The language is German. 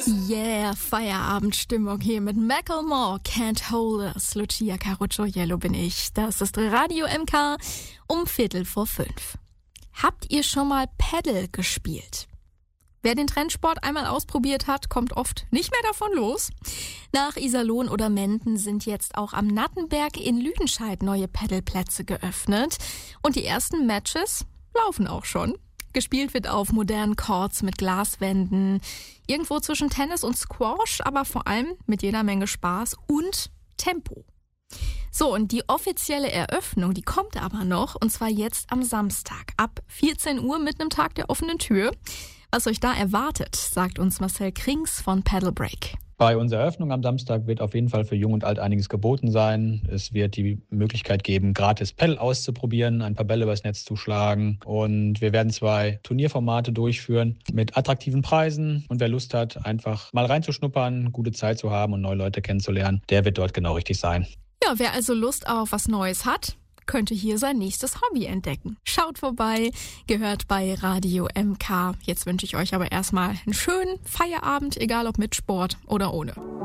Yeah, Feierabendstimmung hier mit Macklemore, Can't Hold Us. Lucia Caruccio-Yellow bin ich. Das ist Radio MK um 4:45. Habt ihr schon mal Paddle gespielt? Wer den Trendsport einmal ausprobiert hat, kommt oft nicht mehr davon los. Nach Iserlohn oder Menden sind jetzt auch am Nattenberg in Lüdenscheid neue Paddleplätze geöffnet. Und die ersten Matches laufen auch schon. Gespielt wird auf modernen Courts mit Glaswänden, irgendwo zwischen Tennis und Squash, aber vor allem mit jeder Menge Spaß und Tempo. So, und die offizielle Eröffnung, die kommt aber noch, und zwar jetzt am Samstag ab 14 Uhr mit einem Tag der offenen Tür. Was euch da erwartet, sagt uns Marcel Krings von Paddle Break. Bei unserer Eröffnung am Samstag wird auf jeden Fall für Jung und Alt einiges geboten sein. Es wird die Möglichkeit geben, gratis Paddle auszuprobieren, ein paar Bälle übers Netz zu schlagen. Und wir werden 2 Turnierformate durchführen mit attraktiven Preisen. Und wer Lust hat, einfach mal reinzuschnuppern, gute Zeit zu haben und neue Leute kennenzulernen, der wird dort genau richtig sein. Ja, wer also Lust auf was Neues hat, könnte hier sein nächstes Hobby entdecken. Schaut vorbei, gehört bei Radio MK. Jetzt wünsche ich euch aber erstmal einen schönen Feierabend, egal ob mit Sport oder ohne.